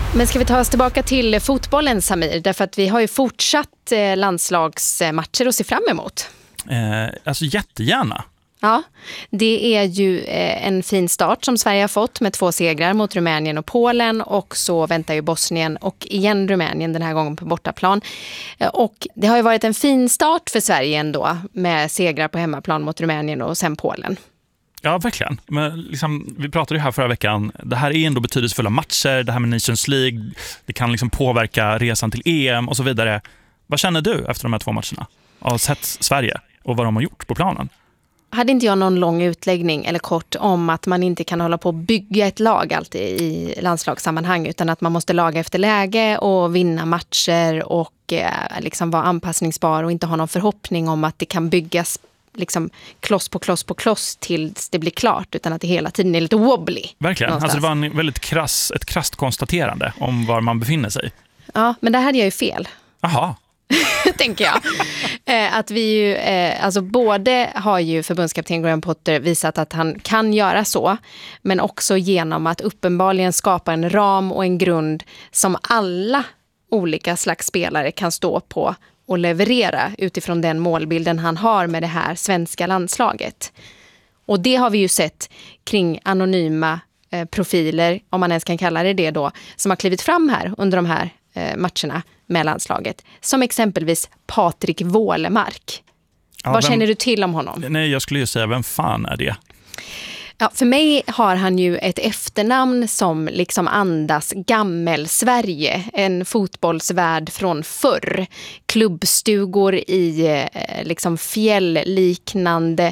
Men ska vi ta oss tillbaka till fotbollen, Samir? Därför att vi har ju fortsatt landslagsmatcher att se fram emot. Alltså jättegärna. Ja, det är ju en fin start som Sverige har fått med 2 segrar mot Rumänien och Polen, och så väntar ju Bosnien och igen Rumänien den här gången på bortaplan. Och det har ju varit en fin start för Sverige ändå med segrar på hemmaplan mot Rumänien och sen Polen. Ja, verkligen. Men liksom, vi pratade ju här förra veckan. Det här är ändå betydelsefulla matcher. Det här med Nations League, det kan liksom påverka resan till EM och så vidare. Vad känner du efter de här 2 matcherna? Har sett Sverige och vad de har gjort på planen? Hade inte jag någon lång utläggning eller kort om att man inte kan hålla på att bygga ett lag alltid i landslagssammanhang, utan att man måste laga efter läge och vinna matcher och liksom vara anpassningsbar och inte ha någon förhoppning om att det kan byggas liksom kloss på kloss på kloss tills det blir klart, utan att det hela tiden är lite wobbly. Verkligen, alltså det var en väldigt ett krasst konstaterande om var man befinner sig. Ja, men där hade jag ju fel. Aha. Tänker jag. Att vi ju, alltså både har ju förbundskapten Graham Potter visat att han kan göra så, men också genom att uppenbarligen skapa en ram och en grund som alla olika slags spelare kan stå på och leverera utifrån den målbilden han har med det här svenska landslaget. Och det har vi ju sett kring anonyma profiler, om man ens kan kalla det då, som har klivit fram här under de här matcherna med landslaget. Som exempelvis Patrik Wålemark. Ja, vad känner du till om honom? Nej, jag skulle ju säga, vem fan är det? Ja, för mig har han ju ett efternamn som liksom andas gammel-Sverige. En fotbollsvärld från förr. Klubbstugor i liksom fjällliknande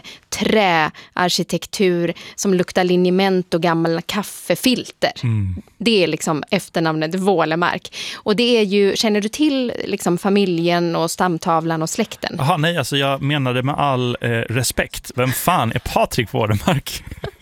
träarkitektur som luktar liniment och gamla kaffefilter. Det är liksom efternamnet Wålemark. Och det är ju, känner du till liksom familjen och stamtavlan och släkten? Jaha, nej, alltså jag menade med all respekt. Vem fan är Patrik Wålemark?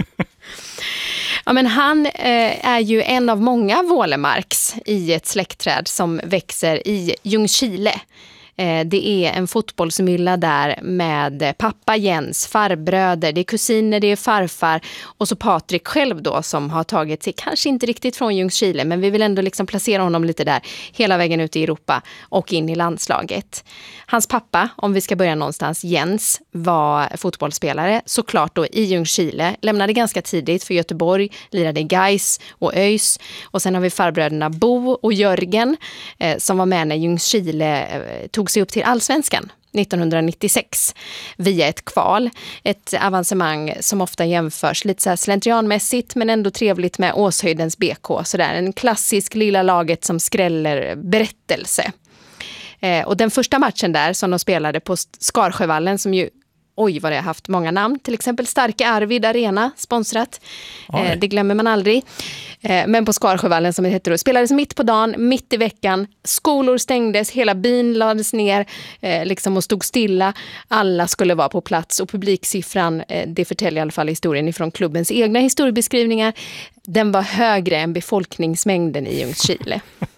Ja, men han är ju en av många Wålemarks i ett släktträd som växer i Ljungskile. Det är en fotbollsmylla där med pappa Jens, farbröder, det är kusiner, det är farfar och så Patrik själv då som har tagit sig, kanske inte riktigt från Ljungskile, men vi vill ändå liksom placera honom lite där hela vägen ut i Europa och in i landslaget. Hans pappa, om vi ska börja någonstans, Jens, var fotbollsspelare såklart då i Ljungskile, lämnade ganska tidigt för Göteborg, lirade i Gais och ÖIS, och sen har vi farbröderna Bo och Jörgen som var med när Ljungskile tog sig upp till Allsvenskan 1996 via ett kval. Ett avancemang som ofta jämförs lite så här slentrianmässigt men ändå trevligt med Åshöjdens BK. Så där, en klassisk lilla laget som skräller berättelse. Och den första matchen där som de spelade på Skarsjövallen, som ju, oj vad det har haft många namn, till exempel Starka Arvid Arena, sponsrat. Det glömmer man aldrig. Men på Skarsjövallen, som det heter då, spelades mitt på dagen, mitt i veckan. Skolor stängdes, hela byn lades ner liksom och stod stilla. Alla skulle vara på plats och publiksiffran, det förtäljer i alla fall historien ifrån klubbens egna historiebeskrivningar, den var högre än befolkningsmängden i Ljungskile.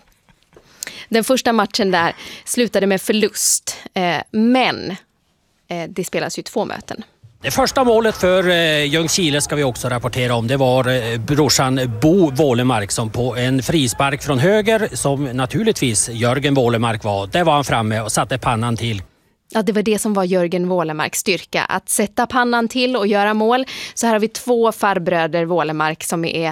Den första matchen där slutade med förlust, men det spelas ju 2 möten. Det första målet för Ljungskile ska vi också rapportera om. Det var brorsan Bo Wålemark som på en frispark från höger, som naturligtvis Jörgen Wålemark var, där var han framme och satte pannan till. Ja, det var det som var Jörgen Wålemarks styrka, att sätta pannan till och göra mål. Så här har vi 2 farbröder Wålemark som är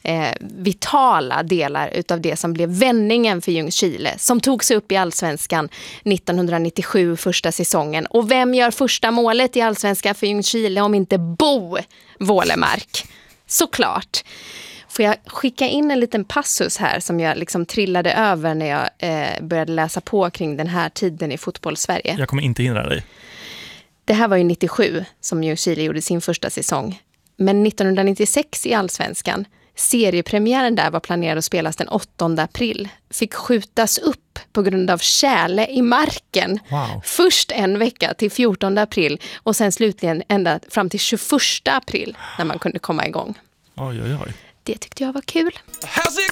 vitala delar utav det som blev vändningen för Ljungskile, som tog sig upp i Allsvenskan 1997, första säsongen. Och vem gör första målet i Allsvenskan för Ljungskile om inte Bo Wålemark? Såklart. Får jag skicka in en liten passus här som jag liksom trillade över när jag började läsa på kring den här tiden i fotbollssverige. Jag kommer inte hindra dig. Det här var ju 97 som Ljungskile gjorde sin första säsong. Men 1996 i Allsvenskan, seriepremiären där var planerad att spelas den 8 april, fick skjutas upp på grund av tjäle i marken. Wow. Först en vecka till 14 april och sen slutligen ända fram till 21 april när man kunde komma igång. Oj, oj, oj. Det tyckte jag var kul.